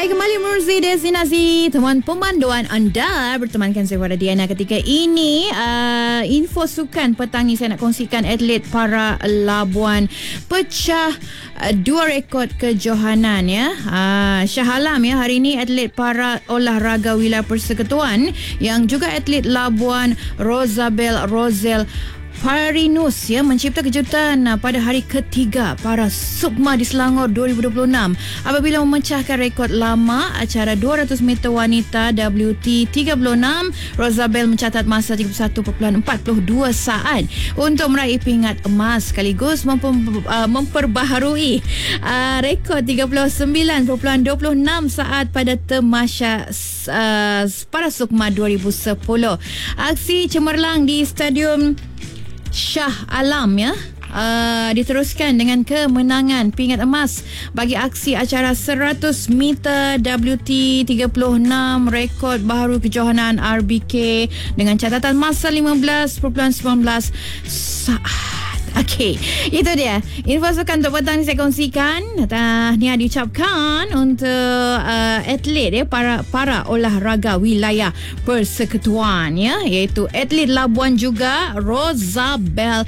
kembali Murzi Destinasi, teman pemanduan anda bertemankan saya Farah Diana. Ketika ini info sukan petang ni saya nak kongsikan atlet para Labuan pecah dua rekod kejohanan ya. Shah Alam ya, hari ini atlet para olahraga wilayah persekutuan yang juga atlet Labuan Rosabel Parinus ya mencipta kejutan pada hari ketiga para Sukma di Selangor 2026 apabila memecahkan rekod lama acara 200 meter wanita WT 36. Rosabel mencatat masa 31.42 saat untuk meraih pingat emas sekaligus memperbaharui rekod 39.26 saat pada Temasya para Sukma 2010. Aksi cemerlang di Stadium Shah Alam ya diteruskan dengan kemenangan pingat emas bagi aksi acara 100 meter WT 36 rekod baharu kejohanan RBK dengan catatan masa 15.19 saat. Okey, itu dia info sukan untuk petang ni saya kongsikan. Tahniah diucapkan untuk atlet ya, para olahraga wilayah persekutuan ya, iaitu atlet Labuan juga Rosabel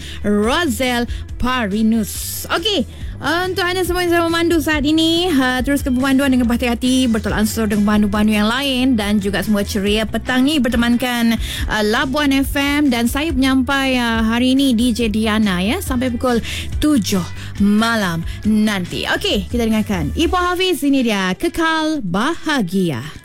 Parinus. Okey, untuk anda semua yang sedang memandu saat ini, teruskan pemanduan dengan berhati-hati, bertolak ansur dengan pandu-pandu yang lain dan juga semua ceria petang ni bertemankan Labuan FM dan saya penyampai hari ini DJ Diana ya sampai pukul 7 malam nanti. Okey, kita dengarkan Ipoh Hafiz, ini dia Kekal Bahagia.